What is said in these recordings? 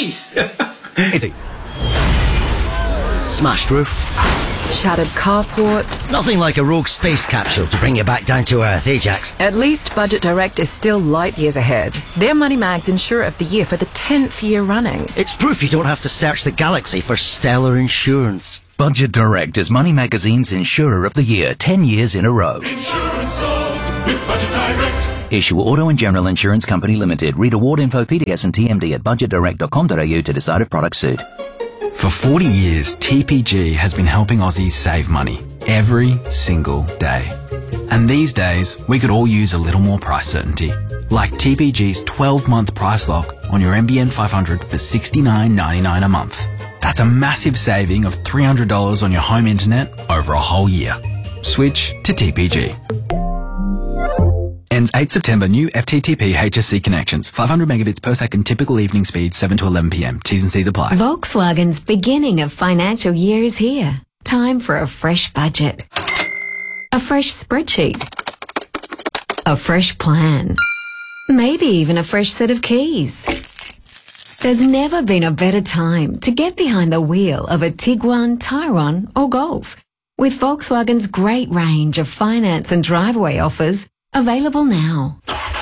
space. Smashed roof. Shattered carport. Nothing like a rogue space capsule to bring you back down to earth, Ajax. At least Budget Direct is still light years ahead. They're Moneymags Insurer of the Year for the 10th year running. It's proof you don't have to search the galaxy for stellar insurance. Budget Direct is Money Magazine's Insurer of the Year 10 years in a row. Insurance solved with Budget Direct. Issue Auto and General Insurance Company Limited. Read award info, PDS and TMD at budgetdirect.com.au to decide if products suit. For 40 years, TPG has been helping Aussies save money every single day. And these days, we could all use a little more price certainty. Like TPG's 12-month price lock on your NBN 500 for $69.99 a month. That's a massive saving of $300 on your home internet over a whole year. Switch to TPG. Ends 8 September. New FTTP HSC connections. 500 megabits per second. Typical evening speed 7 to 11 p.m. T's and C's apply. Volkswagen's beginning of financial year is here. Time for a fresh budget. A fresh spreadsheet. A fresh plan. Maybe even a fresh set of keys. There's never been a better time to get behind the wheel of a Tiguan, Tyrone or Golf. With Volkswagen's great range of finance and driveway offers available now.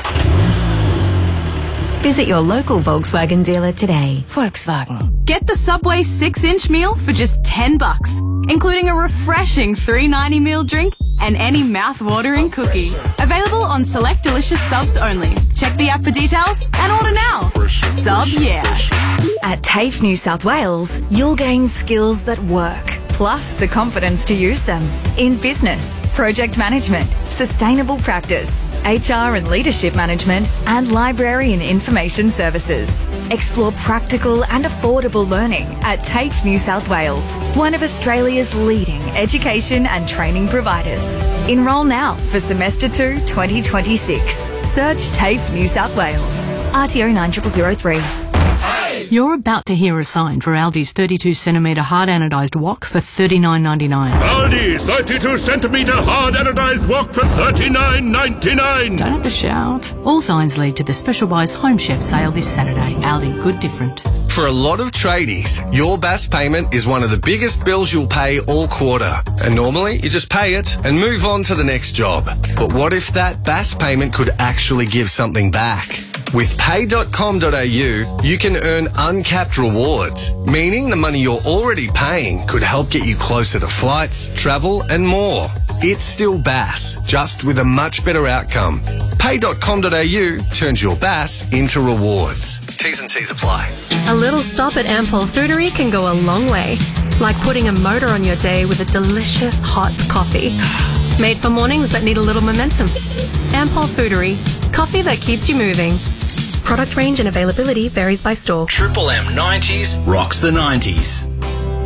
Visit your local Volkswagen dealer today. Volkswagen. Get the Subway 6-inch meal for just $10, including a refreshing $3.90 meal drink and any mouth-watering cookie. Available on select delicious subs only. Check the app for details and order now. Sub yeah. At TAFE New South Wales, you'll gain skills that work, plus the confidence to use them in business, project management, sustainable practice, HR and leadership management, and library and information services. Explore practical and affordable learning at TAFE New South Wales, one of Australia's leading education and training providers. Enrol now for Semester 2 2026. Search TAFE New South Wales. RTO 90003. You're about to hear a sign for Aldi's 32cm hard anodised wok for $39.99. Aldi's 32cm hard anodised wok for $39.99. Don't have to shout. All signs lead to the Special Buys Home Chef sale this Saturday. Aldi, good different. For a lot of tradies, your BAS payment is one of the biggest bills you'll pay all quarter. And normally, you just pay it and move on to the next job. But what if that BAS payment could actually give something back? With pay.com.au, you can earn uncapped rewards, meaning the money you're already paying could help get you closer to flights, travel and more. It's still BAS, just with a much better outcome. Pay.com.au turns your BAS into rewards. T's and C's apply. A little stop at Ampol Foodery can go a long way, like putting a motor on your day with a delicious hot coffee. Made for mornings that need a little momentum. Ampol Foodery, coffee that keeps you moving. Product range and availability varies by store. Triple M 90s rocks the 90s.